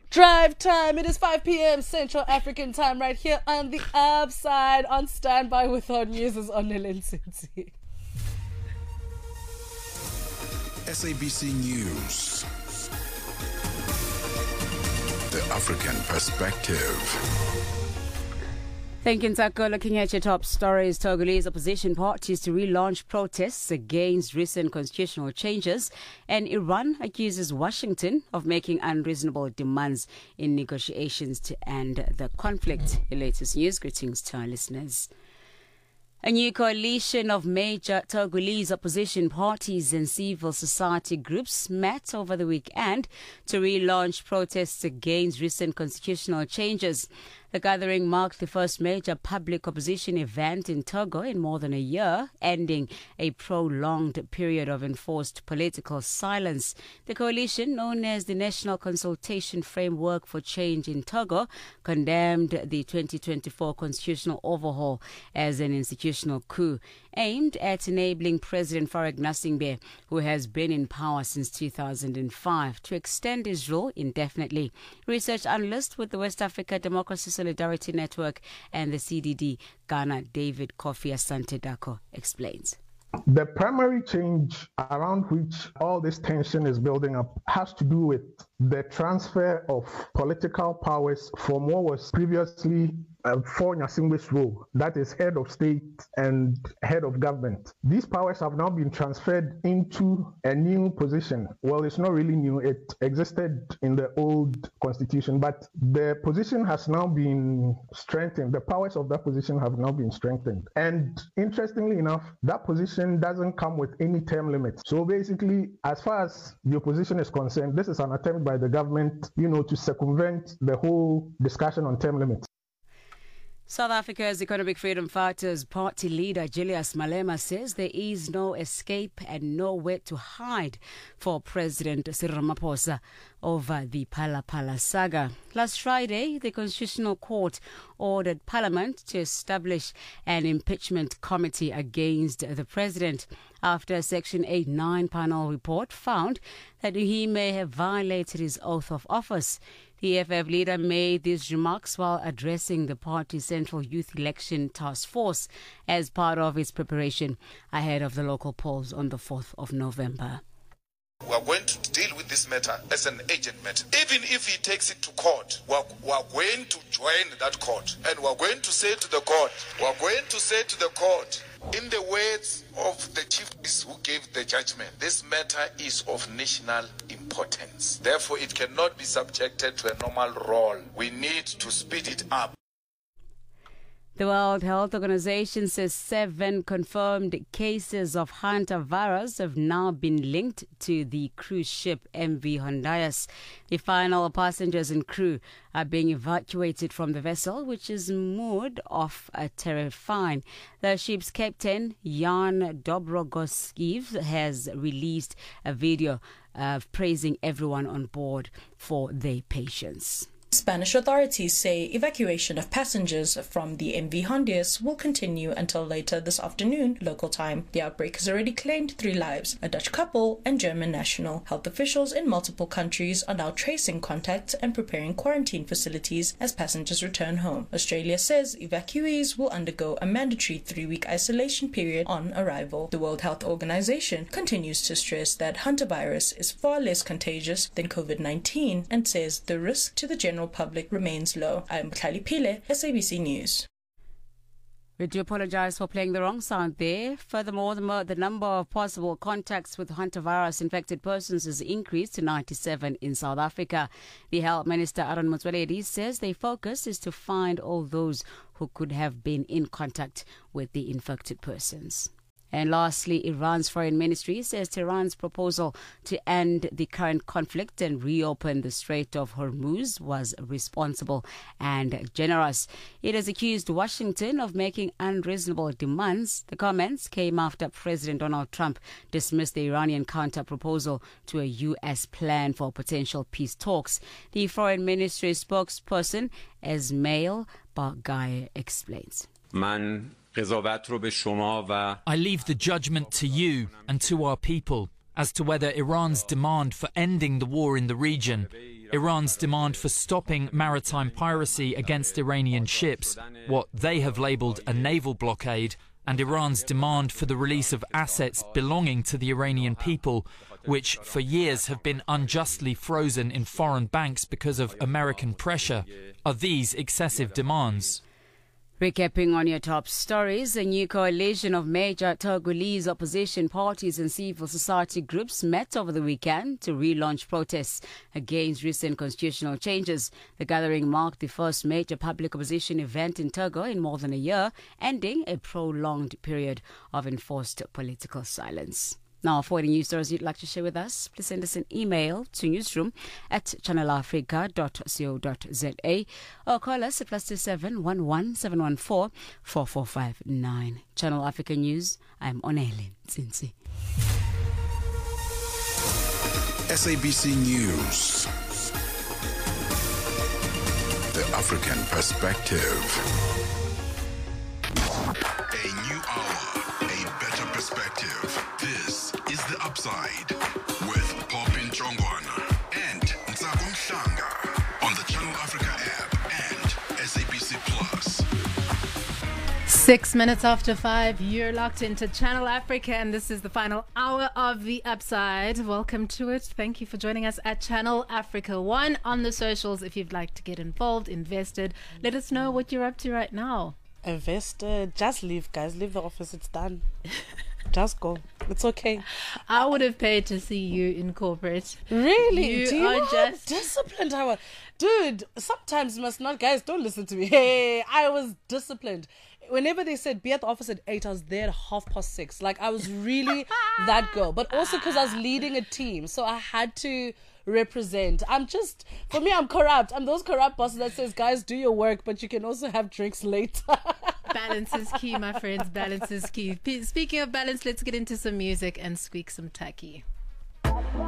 Drive time. It is 5 p.m. Central African time right here on the Upside. On standby with our news is Onelen City. SABC News. The African Perspective. Thank you, Nsako. Looking at your top stories, Togolese opposition parties to relaunch protests against recent constitutional changes, and Iran accuses Washington of making unreasonable demands in negotiations to end the conflict. The latest news. Greetings to our listeners. A new coalition of major Togolese opposition parties and civil society groups met over the weekend to relaunch protests against recent constitutional changes. The gathering marked the first major public opposition event in Togo in more than a year, ending a prolonged period of enforced political silence. The coalition, known as the National Consultation Framework for Change in Togo, condemned the 2024 constitutional overhaul as an institutional coup aimed at enabling President Farouk Gnassingbe, who has been in power since 2005, to extend his rule indefinitely. Research analyst with the West Africa Democracy Solidarity Network and the CDD Ghana, David Kofi Asante Dako, explains. The primary change around which all this tension is building up has to do with the transfer of political powers from what was previously for Gnassingbe's role, that is head of state and head of government. These powers have now been transferred into a new position. Well, it's not really new. It existed in the old constitution, but the position has now been strengthened. The powers of that position have now been strengthened. And interestingly enough, that position doesn't come with any term limit. So basically, as far as the opposition is concerned, this is an attempt by the government, to circumvent the whole discussion on term limits. South Africa's Economic Freedom Fighters Party leader Julius Malema says there is no escape and nowhere to hide for President Cyril Ramaphosa over the Phala Phala saga. Last Friday, the Constitutional Court ordered Parliament to establish an impeachment committee against the president after a Section 8-9 panel report found that he may have violated his oath of office. The EFF leader made these remarks while addressing the party's Central Youth Election Task Force as part of its preparation ahead of the local polls on the 4th of November. We are going to deal with this matter as an agent matter. Even if he takes it to court, we are going to join that court. And we are going to say to the court, in the words of the chief justice who gave the judgment, this matter is of national importance. Therefore, it cannot be subjected to a normal roll. We need to speed it up. The World Health Organization says 7 confirmed cases of hantavirus have now been linked to the cruise ship MV Hondias. The final passengers and crew are being evacuated from the vessel, which is moored off Terefine. The ship's captain, Jan Dobrogoskev, has released a video praising everyone on board for their patience. Spanish authorities say evacuation of passengers from the MV Hondias will continue until later this afternoon, local time. The outbreak has already claimed 3 lives, a Dutch couple and German national. Health officials in multiple countries are now tracing contacts and preparing quarantine facilities as passengers return home. Australia says evacuees will undergo a mandatory 3-week isolation period on arrival. The World Health Organization continues to stress that hantavirus is far less contagious than COVID-19 and says the risk to the general public remains low. I am Khali Pile, SABC News. We do apologize for playing the wrong sound there. Furthermore, the number of possible contacts with hantavirus infected persons has increased to 97 in South Africa. The Health Minister Aaron Motsoaledi says their focus is to find all those who could have been in contact with the infected persons. And lastly, Iran's foreign ministry says Tehran's proposal to end the current conflict and reopen the Strait of Hormuz was responsible and generous. It has accused Washington of making unreasonable demands. The comments came after President Donald Trump dismissed the Iranian counter-proposal to a U.S. plan for potential peace talks. The foreign ministry spokesperson, Esmail Baghaei, explains. I leave the judgment to you and to our people as to whether Iran's demand for ending the war in the region Iran's demand for stopping maritime piracy against Iranian ships, what they have labelled a naval blockade, and Iran's demand for the release of assets belonging to the Iranian people, which for years have been unjustly frozen in foreign banks because of American pressure, are these excessive demands. Recapping on your top stories, a new coalition of major Togolese opposition parties and civil society groups met over the weekend to relaunch protests against recent constitutional changes. The gathering marked the first major public opposition event in Togo in more than a year, ending a prolonged period of enforced political silence. Now, for any news stories you'd like to share with us, please send us an email to newsroom@channelafrica.co.za or call us at +27 11 714 4459. Channel Africa News, I'm Onele Tsinsi. SABC News. The African Perspective. A new hour, a better perspective. This is The Upside with Popin Chongwana and Ntsakong Shanga on the Channel Africa app and SABC Plus. 6 minutes after 5, you're locked into Channel Africa, and this is the final hour of The Upside. Welcome to it. Thank you for joining us at Channel Africa 1 on the socials. If you'd like to get involved, invested, let us know what you're up to right now. Invested. Just leave, guys. Leave the office. It's done. Just go. It's okay. I would have paid to see you in corporate. Really? You Do you are know just how disciplined I was? Dude, sometimes you must not. Guys, don't listen to me. Hey, I was disciplined. Whenever they said be at the office at 8, I was there at 6:30. Like, I was really that girl. But also because I was leading a team. So I had to represent. For me, I'm corrupt. I'm those corrupt bosses that says, guys, do your work, but you can also have drinks later. balance is key, my friends. Balance is key. Speaking of balance, let's get into some music and squeak some tacky.